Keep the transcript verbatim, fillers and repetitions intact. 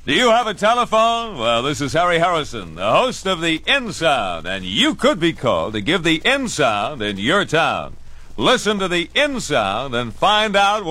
Do you have a telephone? Well, this is Harry Harrison, the host of the In Sound, and you could be called to give the In Sound in your town. Listen to the In Sound and find out